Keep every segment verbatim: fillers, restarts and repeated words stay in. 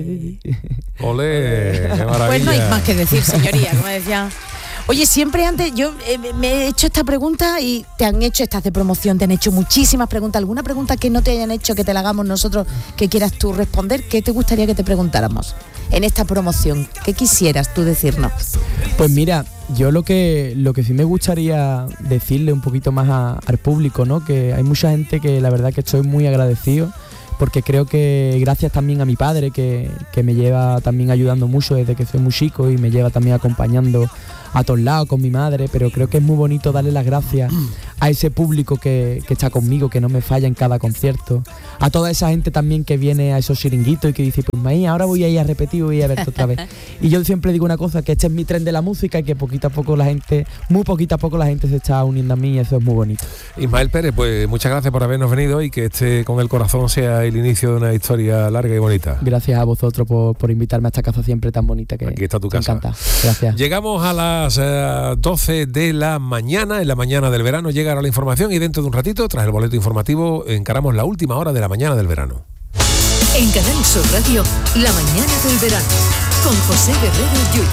Olé, qué maravilla. Pues no hay más que decir, señoría, como decía. Oye, siempre antes, yo eh, me he hecho esta pregunta y te han hecho estas de promoción, te han hecho muchísimas preguntas. ¿Alguna pregunta que no te hayan hecho, que te la hagamos nosotros, que quieras tú responder? ¿Qué te gustaría que te preguntáramos en esta promoción? ¿Qué quisieras tú decirnos? Pues mira, yo lo que lo que sí me gustaría decirle un poquito más a, al público, ¿no? Que hay mucha gente que la verdad que estoy muy agradecido, porque creo que gracias también a mi padre, que, que me lleva también ayudando mucho desde que soy muy chico y me lleva también acompañando a todos lados con mi madre, pero creo que es muy bonito darle las gracias a ese público que, que está conmigo, que no me falla en cada concierto, a toda esa gente también que viene a esos chiringuitos y que dice, pues maíz, ahora voy a ir a repetir, voy a verte otra vez. Y yo siempre digo una cosa, que este es mi tren de la música y que poquito a poco la gente, muy poquito a poco la gente se está uniendo a mí y eso es muy bonito. Ismael Pérez, pues muchas gracias por habernos venido y que este Con el Corazón sea el inicio de una historia larga y bonita. Gracias a vosotros por, por invitarme a esta casa siempre tan bonita que aquí está tu casa. Me encanta. Gracias. Llegamos a las uh, doce de la mañana, en la mañana del verano llega ahora la información y dentro de un ratito, tras el boleto informativo, encaramos la última hora de la mañana del verano. En Canal Sur Radio, la mañana del verano, con José Guerrero Yuyu.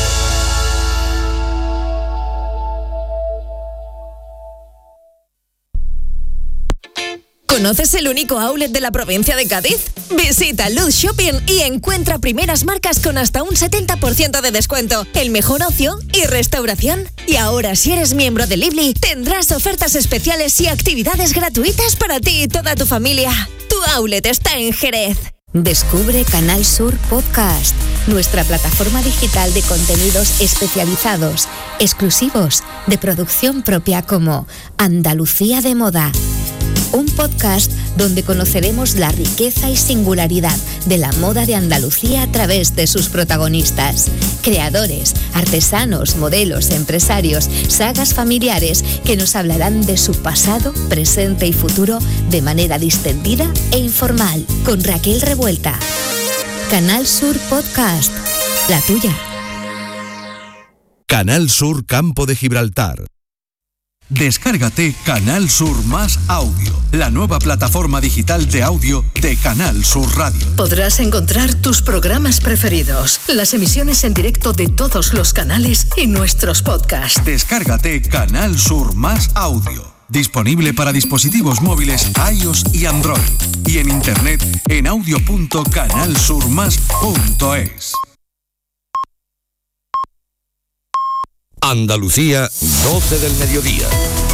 ¿Conoces el único outlet de la provincia de Cádiz? Visita Luz Shopping y encuentra primeras marcas con hasta un setenta por ciento de descuento, el mejor ocio y restauración. Y ahora, si eres miembro de Lively, tendrás ofertas especiales y actividades gratuitas para ti y toda tu familia. Tu outlet está en Jerez. Descubre Canal Sur Podcast, nuestra plataforma digital de contenidos especializados, exclusivos, de producción propia, como Andalucía de Moda. Un podcast donde conoceremos la riqueza y singularidad de la moda de Andalucía a través de sus protagonistas. Creadores, artesanos, modelos, empresarios, sagas familiares que nos hablarán de su pasado, presente y futuro de manera distendida e informal. Con Raquel Revuelta. Canal Sur Podcast, la tuya. Canal Sur Campo de Gibraltar. Descárgate Canal Sur Más Audio, la nueva plataforma digital de audio de Canal Sur Radio. Podrás encontrar tus programas preferidos, las emisiones en directo de todos los canales y nuestros podcasts. Descárgate Canal Sur Más Audio, disponible para dispositivos móviles iOS y Android, y en internet en audio punto canal sur más punto es. Andalucía, doce del mediodía.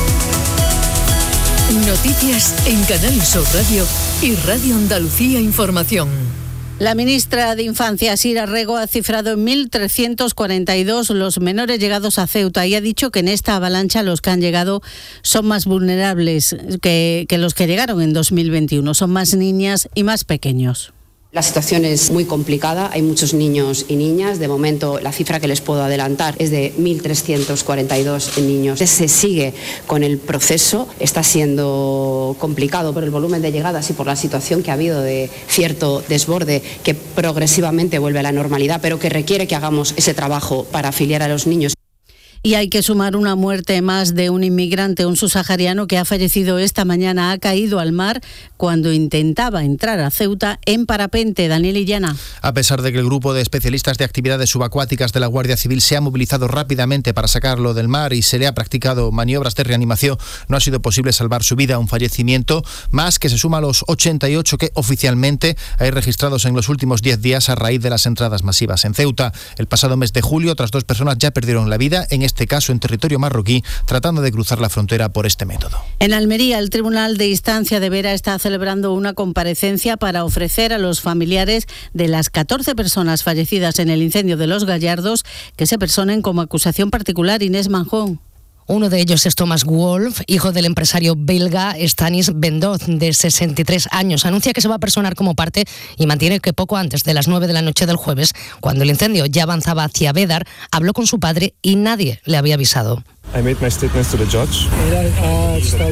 Noticias en Canal Sur Radio y Radio Andalucía Información. La ministra de Infancia, Sira Rego, ha cifrado en mil trescientos cuarenta y dos los menores llegados a Ceuta y ha dicho que en esta avalancha los que han llegado son más vulnerables que, que los que llegaron en dos mil veintiuno. Son más niñas y más pequeños. La situación es muy complicada, hay muchos niños y niñas. De momento, la cifra que les puedo adelantar es de mil trescientos cuarenta y dos niños. Se sigue con el proceso, está siendo complicado por el volumen de llegadas y por la situación que ha habido de cierto desborde que progresivamente vuelve a la normalidad, pero que requiere que hagamos ese trabajo para afiliar a los niños. Y hay que sumar una muerte más de un inmigrante, un subsahariano que ha fallecido esta mañana. Ha caído al mar cuando intentaba entrar a Ceuta en parapente. Daniel Illana. A pesar de que el grupo de especialistas de actividades subacuáticas de la Guardia Civil se ha movilizado rápidamente para sacarlo del mar y se le ha practicado maniobras de reanimación, no ha sido posible salvar su vida. Un fallecimiento más que se suma a los ochenta y ocho que oficialmente hay registrados en los últimos diez días a raíz de las entradas masivas en Ceuta. El pasado mes de julio, otras dos personas ya perdieron la vida, en este caso en territorio marroquí, tratando de cruzar la frontera por este método. En Almería, el Tribunal de Instancia de Vera está celebrando una comparecencia para ofrecer a los familiares de las catorce personas fallecidas en el incendio de Los Gallardos que se personen como acusación particular. Inés Manjón. Uno de ellos es Thomas Wolf, hijo del empresario belga Stanis Bendoz, de sesenta y tres años. Anuncia que se va a personar como parte y mantiene que poco antes de las nueve de la noche del jueves, cuando el incendio ya avanzaba hacia Bédar, habló con su padre y nadie le había avisado. I made my statements to the judge. Él ha, estado,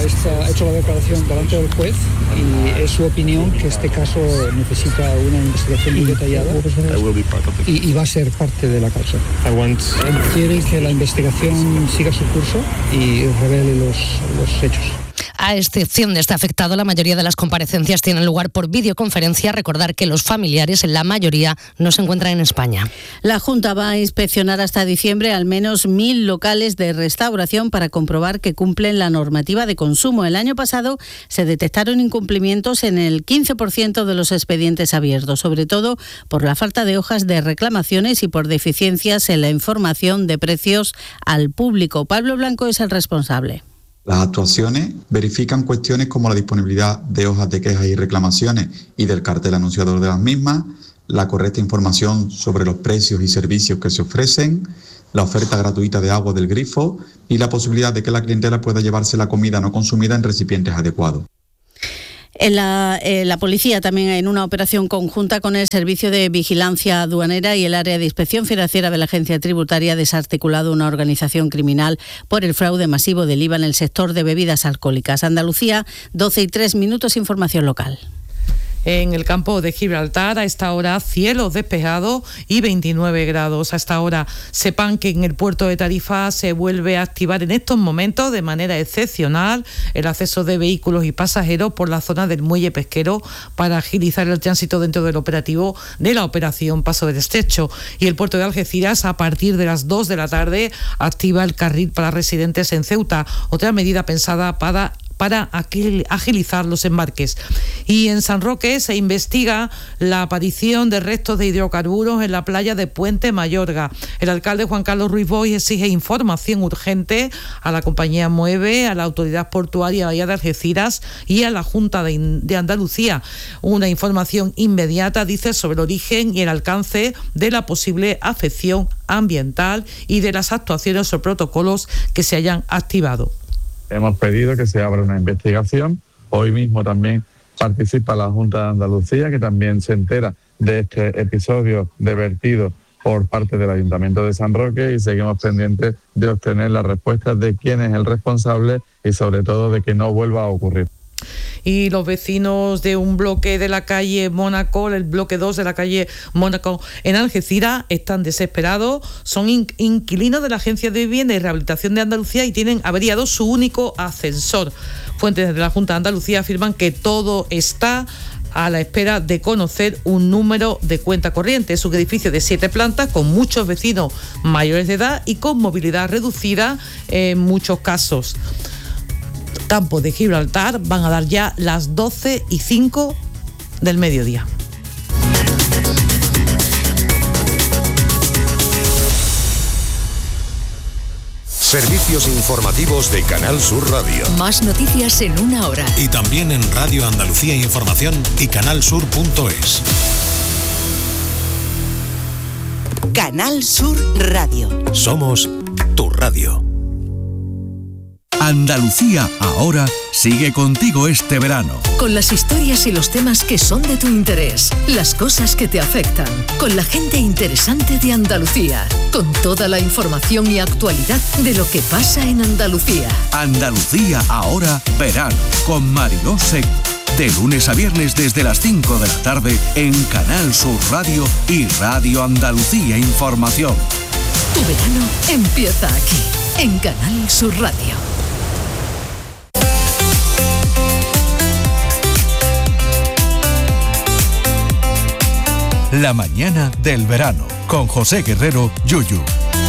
ha hecho la declaración delante del juez y es su opinión que este caso necesita una investigación muy detallada I will be part of it. y, y va a ser parte de la causa. I want... Él quiere que la investigación siga su curso y revele los, los hechos. A excepción de este afectado, la mayoría de las comparecencias tienen lugar por videoconferencia. Recordar que los familiares, en la mayoría, no se encuentran en España. La Junta va a inspeccionar hasta diciembre al menos mil locales de restauración para comprobar que cumplen la normativa de consumo. El año pasado se detectaron incumplimientos en el quince por ciento de los expedientes abiertos, sobre todo por la falta de hojas de reclamaciones y por deficiencias en la información de precios al público. Pablo Blanco es el responsable. Las actuaciones verifican cuestiones como la disponibilidad de hojas de quejas y reclamaciones y del cartel anunciador de las mismas, la correcta información sobre los precios y servicios que se ofrecen, la oferta gratuita de agua del grifo y la posibilidad de que la clientela pueda llevarse la comida no consumida en recipientes adecuados. En la, eh, la policía también, en una operación conjunta con el Servicio de Vigilancia Aduanera y el Área de Inspección Financiera de la Agencia Tributaria, ha desarticulado una organización criminal por el fraude masivo del I V A en el sector de bebidas alcohólicas. Andalucía, doce y tres minutos, información local. En el campo de Gibraltar, a esta hora, cielo despejado y veintinueve grados. A esta hora, sepan que en el puerto de Tarifa se vuelve a activar en estos momentos de manera excepcional el acceso de vehículos y pasajeros por la zona del muelle pesquero para agilizar el tránsito dentro del operativo de la operación Paso del Estrecho. Y el puerto de Algeciras, a partir de las dos de la tarde, activa el carril para residentes en Ceuta, otra medida pensada para para agilizar los embarques. Y en San Roque se investiga la aparición de restos de hidrocarburos en la playa de Puente Mayorga. El alcalde Juan Carlos Ruiz Boix exige información urgente a la compañía Moeve, a la Autoridad Portuaria Bahía de Algeciras y a la Junta de, de Andalucía. Una información inmediata, dice, sobre el origen y el alcance de la posible afección ambiental y de las actuaciones o protocolos que se hayan activado. Hemos pedido que se abra una investigación. Hoy mismo también participa la Junta de Andalucía, que también se entera de este episodio de vertido por parte del Ayuntamiento de San Roque, y seguimos pendientes de obtener las respuestas de quién es el responsable y sobre todo de que no vuelva a ocurrir. Y los vecinos de un bloque de la calle Mónaco, el bloque dos de la calle Mónaco en Algeciras, están desesperados. Son in- inquilinos de la Agencia de Vivienda y Rehabilitación de Andalucía y tienen averiado su único ascensor. Fuentes de la Junta de Andalucía afirman que todo está a la espera de conocer un número de cuenta corriente. Es un edificio de siete plantas con muchos vecinos mayores de edad y con movilidad reducida en muchos casos. Campo de Gibraltar, van a dar ya las doce y cinco del mediodía. Servicios informativos de Canal Sur Radio. Más noticias en una hora. Y también en Radio Andalucía Información y canal sur punto es. Canal Sur Radio. Somos tu radio. Andalucía Ahora sigue contigo este verano. Con las historias y los temas que son de tu interés, las cosas que te afectan, con la gente interesante de Andalucía, con toda la información y actualidad de lo que pasa en Andalucía. Andalucía Ahora Verano, con Mariló Seco. De lunes a viernes desde las cinco de la tarde en Canal Sur Radio y Radio Andalucía Información. Tu verano empieza aquí, en Canal Sur Radio. La mañana del verano, con José Guerrero, Yuyu.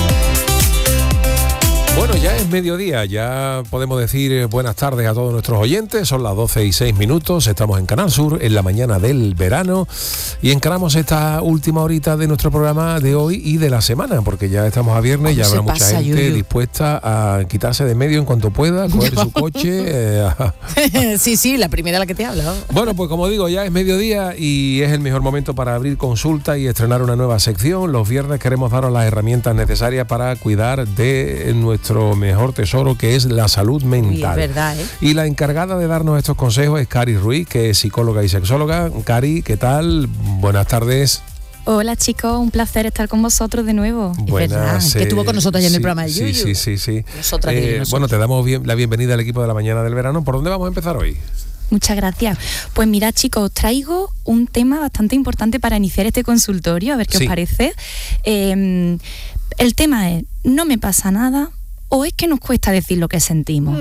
Bueno, ya es mediodía, ya podemos decir buenas tardes a todos nuestros oyentes. Son las doce y seis minutos, estamos en Canal Sur, en la mañana del verano, y encaramos esta última horita de nuestro programa de hoy y de la semana, porque ya estamos a viernes, ya habrá mucha pasa, gente Yuyu? dispuesta a quitarse de medio en cuanto pueda, coger su coche. Eh, a... sí, sí, la primera a la que te hablo. Bueno, pues como digo, ya es mediodía y es el mejor momento para abrir consulta y estrenar una nueva sección. Los viernes queremos daros las herramientas necesarias para cuidar de nuestro mejor tesoro, que es la salud mental. Y es verdad, ¿eh? Y la encargada de darnos estos consejos es Cari Ruiz, que es psicóloga y sexóloga. Cari, ¿qué tal? Buenas tardes. Hola chicos, un placer estar con vosotros de nuevo. Buenas, es verdad, eh, que estuvo con nosotros ayer sí, en el programa de Yuyu. Sí, sí, sí, sí. Nosotras eh, nosotros. Bueno, te damos bien, la bienvenida al equipo de la mañana del verano. ¿Por dónde vamos a empezar hoy? Muchas gracias. Pues mirad chicos, os traigo un tema bastante importante para iniciar este consultorio, a ver qué sí. os parece. Eh, el tema es, no me pasa nada, ¿O es que nos cuesta decir lo que sentimos?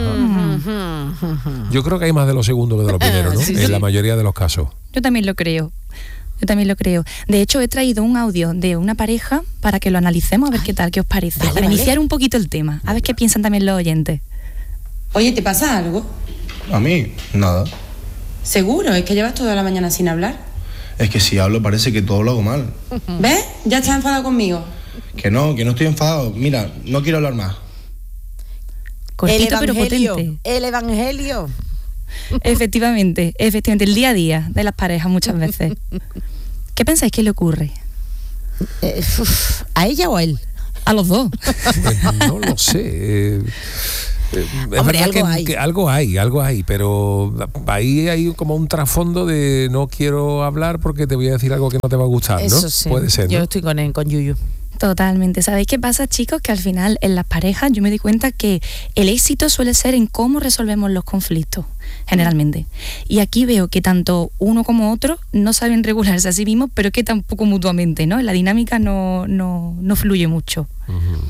Yo creo que hay más de lo segundo que de lo primero, ¿no? Sí, en sí. la mayoría de los casos. Yo también lo creo. Yo también lo creo. De hecho, he traído un audio de una pareja para que lo analicemos, a ver qué tal, qué os parece. Vale, para vale. iniciar un poquito el tema, a ver qué piensan también los oyentes. Oye, ¿te pasa algo? A mí, nada. ¿Seguro? ¿Es que llevas toda la mañana sin hablar? Es que si hablo parece que todo lo hago mal. ¿Ves? Ya estás enfadado conmigo. Que no, que no estoy enfadado. Mira, no quiero hablar más. Cortito pero evangelio, potente. el evangelio. Efectivamente, efectivamente, el día a día de las parejas muchas veces. ¿Qué pensáis que le ocurre? Eh, uf, ¿A ella o a él? A los dos. Pues no lo sé. Eh, eh, es Hombre, verdad algo que, hay. que algo hay, algo hay, pero ahí hay como un trasfondo de no quiero hablar porque te voy a decir algo que no te va a gustar, ¿no? Eso sí. Puede ser, ¿no? Yo estoy con él, con Yuyu. Totalmente. ¿Sabéis qué pasa, chicos? Que al final en las parejas yo me di cuenta que el éxito suele ser en cómo resolvemos los conflictos, generalmente. Y aquí veo que tanto uno como otro no saben regularse a sí mismos, pero que tampoco mutuamente, ¿no? La dinámica no, no, no fluye mucho. Uh-huh.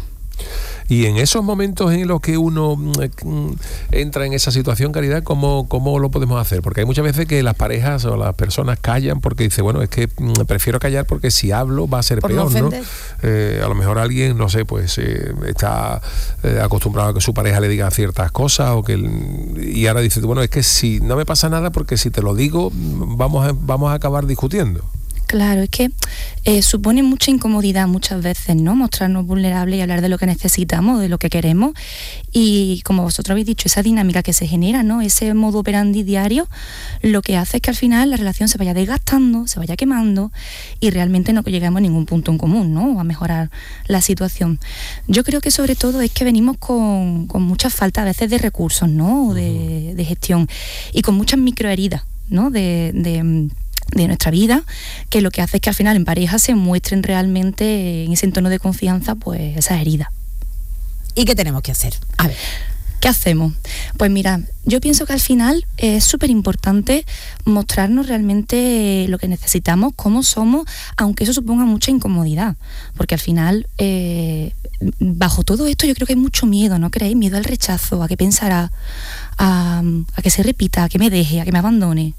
Y en esos momentos en los que uno mm, entra en esa situación, Caridad, ¿cómo, ¿cómo lo podemos hacer? Porque hay muchas veces que las parejas o las personas callan porque dice, bueno, es que mm, prefiero callar porque si hablo va a ser Por peor, no ¿no? ofender. Eh, a lo mejor alguien, no sé, pues eh, está eh, acostumbrado a que su pareja le diga ciertas cosas o que y ahora dice, bueno, es que si no me pasa nada porque si te lo digo vamos a, vamos a acabar discutiendo. Claro, es que eh, supone mucha incomodidad muchas veces, ¿no? Mostrarnos vulnerables y hablar de lo que necesitamos, de lo que queremos. Y como vosotros habéis dicho, esa dinámica que se genera, ¿no? Ese modo operandi diario, lo que hace es que al final la relación se vaya desgastando, se vaya quemando y realmente no lleguemos a ningún punto en común, ¿no? O a mejorar la situación. Yo creo que sobre todo es que venimos con, con mucha falta a veces de recursos, ¿no? O de, de gestión y con muchas microheridas, ¿no? De... de de nuestra vida, que lo que hace es que al final en pareja se muestren realmente en ese entorno de confianza pues esas heridas. ¿Y qué tenemos que hacer? A ver. ¿Qué hacemos? Pues mira, yo pienso que al final es súper importante mostrarnos realmente lo que necesitamos, cómo somos, aunque eso suponga mucha incomodidad, porque al final eh, bajo todo esto yo creo que hay mucho miedo, ¿no creéis? Miedo al rechazo, a que pensará, a, a que se repita, a que me deje, a que me abandone.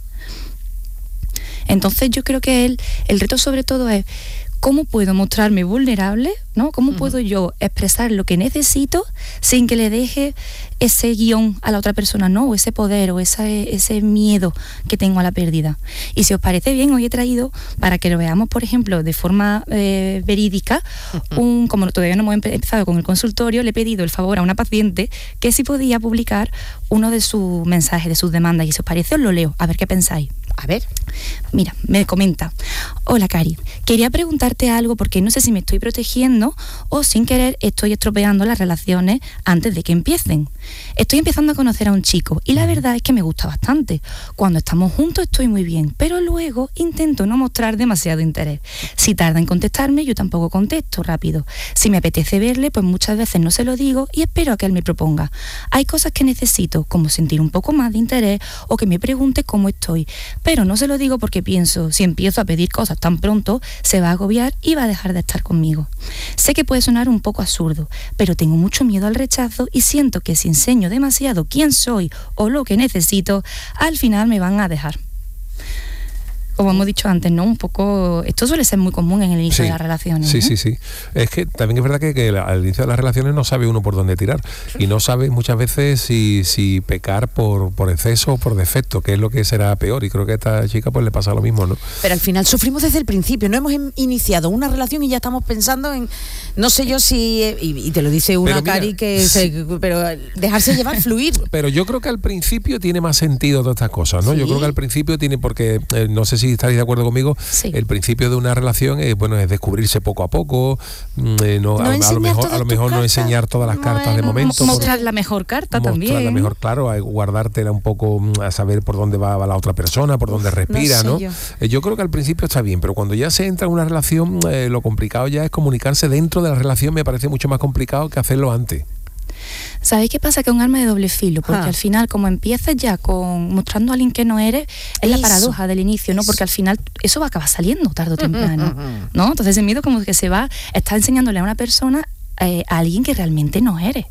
Entonces yo creo que el, el reto sobre todo es cómo puedo mostrarme vulnerable, ¿no? Cómo uh-huh. puedo yo expresar lo que necesito sin que le deje ese guión a la otra persona, ¿no? O ese poder o esa, ese miedo que tengo a la pérdida. Y si os parece bien, hoy he traído, para que lo veamos, por ejemplo, de forma eh, verídica, uh-huh. un, como todavía no hemos empezado con el consultorio, le he pedido el favor a una paciente que si podía publicar uno de sus mensajes, de sus demandas. Y si os parece, os lo leo, a ver qué pensáis. A ver. Mira, me comenta: hola Cari, quería preguntarte algo porque no sé si me estoy protegiendo o sin querer estoy estropeando las relaciones antes de que empiecen. Estoy empezando a conocer a un chico y la verdad es que me gusta bastante. Cuando estamos juntos estoy muy bien, pero luego intento no mostrar demasiado interés. Si tarda en contestarme, yo tampoco contesto rápido. Si me apetece verle, pues muchas veces no se lo digo y espero a que él me proponga. Hay cosas que necesito, como sentir un poco más de interés o que me pregunte cómo estoy, pero no se lo digo porque pienso, si empiezo a pedir cosas tan pronto, se va a agobiar y va a dejar de estar conmigo. Sé que puede sonar un poco absurdo, pero tengo mucho miedo al rechazo y siento que si enseño demasiado quién soy o lo que necesito, al final me van a dejar. Como hemos dicho antes, ¿no? Un poco, esto suele ser muy común en el inicio sí, de las relaciones. Sí, ¿eh? sí, sí. Es que también es verdad que, que al inicio de las relaciones no sabe uno por dónde tirar y no sabe muchas veces si, si pecar por, por exceso o por defecto, que es lo que será peor, y creo que a esta chica pues le pasa lo mismo, ¿no? Pero al final sufrimos desde el principio, no hemos iniciado una relación y ya estamos pensando en, no sé yo si, y, y te lo dice una mira, Cari, que sí. se, pero dejarse llevar, fluir. Pero yo creo que al principio tiene más sentido todas estas cosas, ¿no? ¿Sí? Yo creo que al principio tiene, porque eh, no sé si estaréis de acuerdo conmigo, sí. El principio de una relación eh, bueno, es descubrirse poco a poco, eh, no, no a, a lo mejor, a lo mejor no enseñar todas las cartas bueno, de momento. Mostrar por, la mejor carta mostrar también. Mostrar la mejor, claro, a guardártela un poco, a saber por dónde va, va la otra persona, por dónde respira, ¿no? Sé ¿no? Yo. Eh, yo creo que al principio está bien, pero cuando ya se entra en una relación, eh, lo complicado ya es comunicarse dentro de la relación, me parece mucho más complicado que hacerlo antes. ¿Sabéis qué pasa? Que es un arma de doble filo, porque ah. al final, como empiezas ya con mostrando a alguien que no eres, es eso. La paradoja del inicio, ¿no? Porque al final eso va a acabar saliendo tarde o temprano, ¿no? Entonces el miedo como que se va, está enseñándole a una persona eh, a alguien que realmente no eres.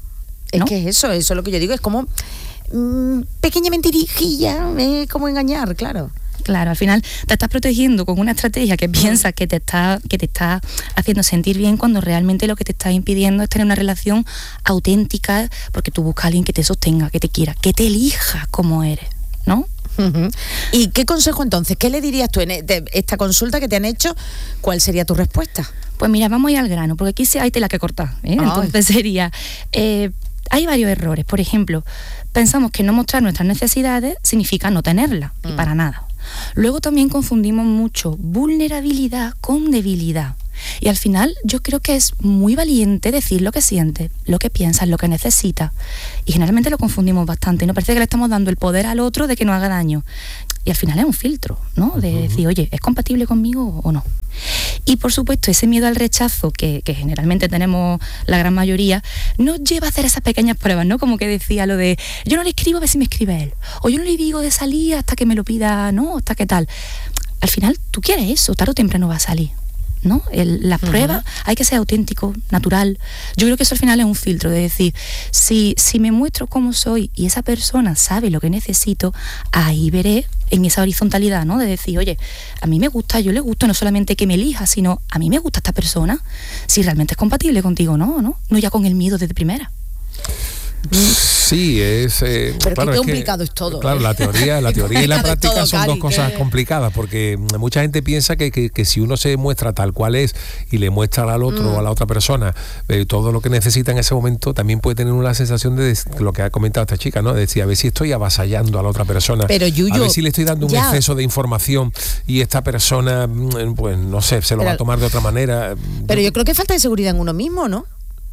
Es que es eso, eso es lo que yo digo, es como mmm, pequeña mentirijilla, eh, como engañar, claro. Claro, al final te estás protegiendo con una estrategia que piensas que te está que te está haciendo sentir bien, cuando realmente lo que te está impidiendo es tener una relación auténtica, porque tú buscas a alguien que te sostenga, que te quiera, que te elija como eres, ¿no? Uh-huh. ¿Y qué consejo entonces? ¿Qué le dirías tú en esta consulta que te han hecho? ¿Cuál sería tu respuesta? Pues mira, vamos a ir al grano, porque aquí sí hay tela que cortar, ¿eh? Entonces sería... Eh, hay varios errores. Por ejemplo, pensamos que no mostrar nuestras necesidades significa no tenerlas, mm. y para nada. Luego también confundimos mucho vulnerabilidad con debilidad. Y al final yo creo que es muy valiente decir lo que sientes, lo que piensas, lo que necesitas. Y generalmente lo confundimos bastante. Nos parece que le estamos dando el poder al otro de que nos haga daño. Y al final es un filtro, ¿no? De uh-huh. decir, oye, ¿es compatible conmigo o no? Y por supuesto, ese miedo al rechazo que, que generalmente tenemos la gran mayoría, nos lleva a hacer esas pequeñas pruebas, ¿no? Como que decía lo de, yo no le escribo a ver si me escribe él. O yo no le digo de salir hasta que me lo pida, ¿no? Hasta que tal. Al final, tú quieres eso, tarde o temprano va a salir, ¿no? El, la prueba, uh-huh. hay que ser auténtico, natural. Yo creo que eso al final es un filtro de decir, si, si me muestro cómo soy y esa persona sabe lo que necesito, ahí veré en esa horizontalidad, ¿no? De decir, oye, a mí me gusta, yo le gusto, no solamente que me elija, sino a mí me gusta esta persona, si realmente es compatible contigo, ¿no? No, no ya con el miedo desde primera. Sí, es... Eh, Pero claro, qué es complicado que, es todo. Claro, ¿eh? la teoría, la teoría y la práctica todo, son Cari, dos cosas que... complicadas, porque mucha gente piensa que, que, que si uno se muestra tal cual es y le muestra al otro mm. o a la otra persona eh, todo lo que necesita en ese momento, también puede tener una sensación de lo que ha comentado esta chica, ¿no? De decir, a ver si estoy avasallando a la otra persona, pero Yuyo, a ver si le estoy dando un ya. exceso de información y esta persona, pues no sé, se lo pero, va a tomar de otra manera. Pero yo creo que falta de seguridad en uno mismo, ¿no?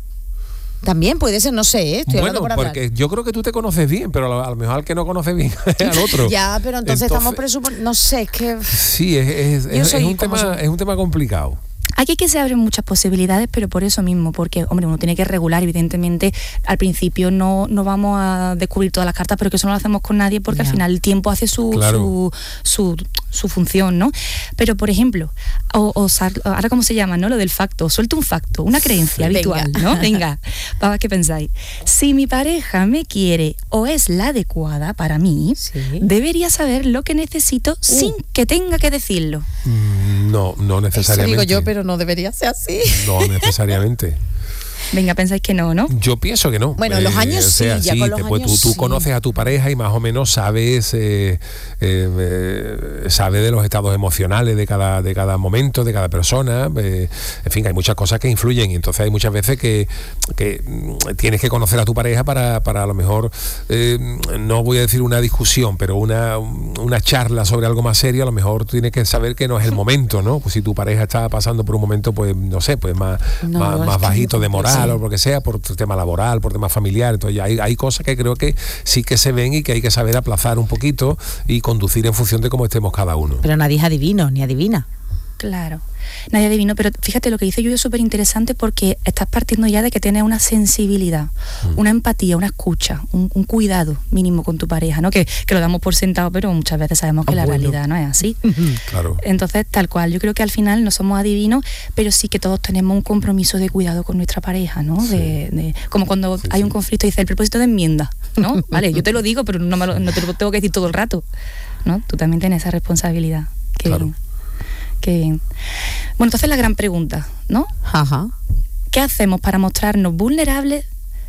También puede ser, no sé, ¿eh? Estoy bueno, por porque hablar. Yo creo que tú te conoces bien, pero a lo, a lo mejor al que no conoce bien es al otro. Ya, pero entonces, entonces estamos presuponiendo, no sé, es que... Sí, es, es, es, es, un tema, soy... es un tema complicado. Aquí que se abren muchas posibilidades, pero por eso mismo, porque, hombre, uno tiene que regular, evidentemente, al principio no, no vamos a descubrir todas las cartas, pero que eso no lo hacemos con nadie, porque ya. al final el tiempo hace su, claro. su, su, su función, ¿no? Pero, por ejemplo, o, o, ahora cómo se llama, ¿no? Lo del facto, suelto un facto, una creencia sí, habitual, venga. ¿no? Venga, vamos a ver qué pensáis. Si mi pareja me quiere o es la adecuada para mí, sí. debería saber lo que necesito uh. sin que tenga que decirlo. Mm, no, no necesariamente. Eso digo yo, pero no debería ser así. No necesariamente. Venga, pensáis que no, ¿no? Yo pienso que no. Bueno, eh, los años o sea, sí, ya sí, con los te, años tú, tú sí. conoces a tu pareja y más o menos sabes eh, eh, eh, sabes de los estados emocionales de cada de cada momento, de cada persona. Eh, en fin, hay muchas cosas que influyen y entonces hay muchas veces que, que tienes que conocer a tu pareja para, para a lo mejor, eh, no voy a decir una discusión, pero una, una charla sobre algo más serio, a lo mejor tienes que saber que no es el momento, ¿no? Pues si tu pareja está pasando por un momento, pues no sé, pues más, no, más, más bajito de moral, sí. o lo que sea, por tema laboral, por tema familiar, entonces hay, hay cosas que creo que sí que se ven y que hay que saber aplazar un poquito y conducir en función de cómo estemos cada uno. Pero nadie es adivino, ni adivina. Claro, nadie adivino, pero fíjate lo que dice Yuyo es súper interesante porque estás partiendo ya de que tienes una sensibilidad, mm. una empatía, una escucha, un, un cuidado mínimo con tu pareja, ¿no? Que, que lo damos por sentado, pero muchas veces sabemos que oh, la bueno. realidad no es así. Claro. Entonces, tal cual, yo creo que al final no somos adivinos, pero sí que todos tenemos un compromiso de cuidado con nuestra pareja, ¿no? Sí. De, de, como cuando sí, hay sí. un conflicto y dice el propósito de enmienda, ¿no? Vale, yo te lo digo, pero no, me lo, no te lo tengo que decir todo el rato, ¿no? Tú también tienes esa responsabilidad. Qué claro. bien. Qué bien. Bueno, entonces la gran pregunta, ¿no? Ajá. ¿Qué hacemos para mostrarnos vulnerables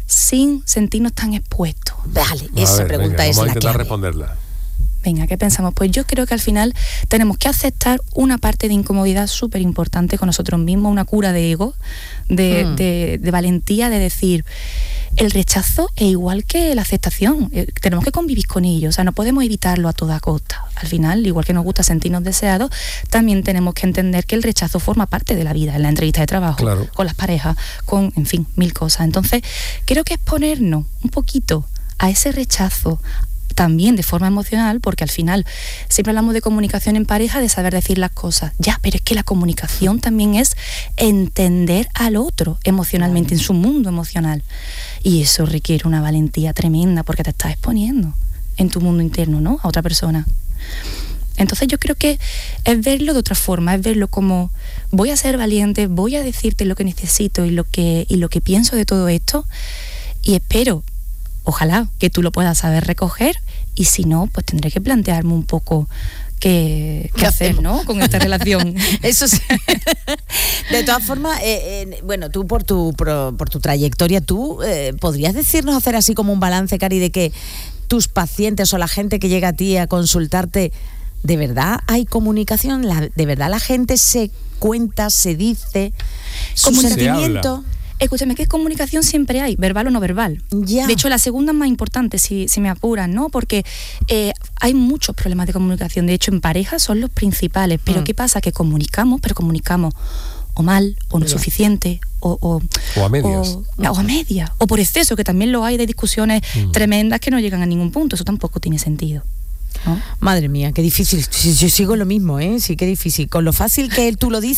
sin sentirnos tan expuestos? Vale, esa ver, pregunta venga, es vamos la a intentar clave. responderla. Venga, ¿qué pensamos? Pues yo creo que al final tenemos que aceptar una parte de incomodidad súper importante con nosotros mismos, una cura de ego, de, mm. de, de valentía, de decir, el rechazo es igual que la aceptación, eh, tenemos que convivir con ello, o sea, no podemos evitarlo a toda costa. Al final, igual que nos gusta sentirnos deseados, también tenemos que entender que el rechazo forma parte de la vida, en la entrevista de trabajo, claro. con las parejas, con, en fin, mil cosas. Entonces, creo que exponernos un poquito a ese rechazo, también de forma emocional, porque al final siempre hablamos de comunicación en pareja, de saber decir las cosas, ya, pero es que la comunicación también es entender al otro emocionalmente, en su mundo emocional, y eso requiere una valentía tremenda porque te estás exponiendo en tu mundo interno, ¿no?, a otra persona. Entonces yo creo que es verlo de otra forma, es verlo como voy a ser valiente, voy a decirte lo que necesito y lo que, y lo que pienso de todo esto, Y espero, ojalá, que tú lo puedas saber recoger, y si no, pues tendré que plantearme un poco qué, qué hacer, ¿no?, con esta relación. Eso sí. De todas formas, eh, eh, bueno, tú por tu por, por tu trayectoria, tú eh, podrías decirnos, hacer así como un balance, Cari, de que tus pacientes o la gente que llega a ti a consultarte, ¿de verdad hay comunicación? La, ¿De verdad la gente se cuenta, se dice su sentimiento? Escúchame, que comunicación siempre hay, verbal o no verbal. Ya. De hecho, la segunda es más importante, si, si me apuran, ¿no? Porque eh, hay muchos problemas de comunicación. De hecho, en pareja son los principales. Pero mm. ¿qué pasa? Que comunicamos, pero comunicamos o mal, o no Mira. suficiente, o, o, o a medias. O, o a medias. O por exceso, que también lo hay, de discusiones mm. tremendas que no llegan a ningún punto. Eso tampoco tiene sentido, ¿no? Madre mía, qué difícil. Yo sigo lo mismo, ¿eh? Sí, qué difícil. Con lo fácil que tú lo dices.